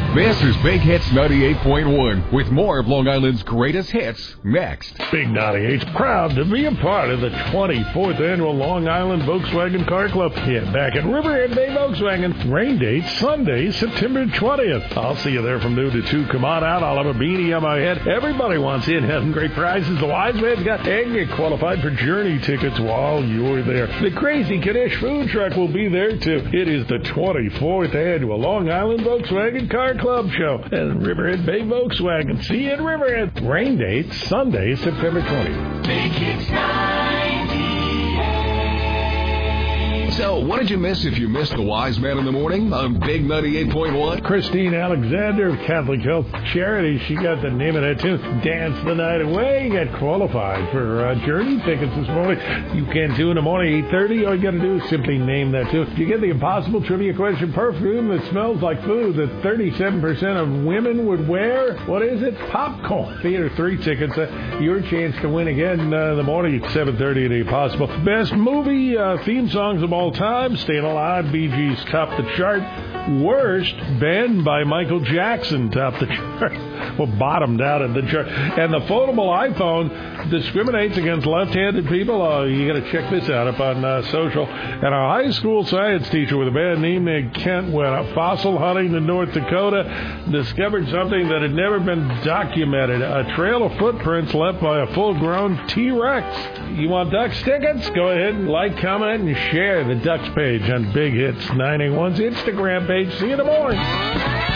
This is Big Hits 98.1 with more of Long Island's greatest hits next. Big 98's proud to be a part of the 24th Annual Long Island Volkswagen Car Club. Yeah, back at Riverhead Bay Volkswagen. Rain date Sunday, September 20th. I'll see you there from noon to 2. Come on out. I'll have a beanie on my head. Everybody wants in. Having great prizes. The Wise Man's got and get qualified for Journey tickets while you're there. The Crazy Kiddish food truck will be there too. It is the 24th Annual Long Island Volkswagen Car Club show and Riverhead Bay Volkswagen. See you at Riverhead. Rain date Sunday, September 20th. Big Hits 98. So, what did you miss if you missed the Wise Man in the Morning on Big 98.1? Christine Alexander of Catholic Health Charity. She got the name of that tune. Dance the Night Away. Got qualified for Journey tickets this morning. You can do in the morning, 8:30. All you got to do is simply name that tune. You get the impossible trivia question. Perfume that smells like food that 37% of women would wear. What is it? Popcorn. Theater 3 tickets. Your chance to win again in the morning at 7:30 at Impossible. Best movie theme songs of all time. Staying Alive, Bee Gees top the chart. Worst, Ben by Michael Jackson top the chart. Well, bottomed out of the chart. And the foldable iPhone discriminates against left-handed people. You got to check this out up on social. And a high school science teacher with a bad name named Kent went out fossil hunting in North Dakota, discovered something that had never been documented, a trail of footprints left by a full-grown T-Rex. You want Ducks tickets? Go ahead and like, comment, and share the Ducks page on Big Hits 91's Instagram page. See you in the morning.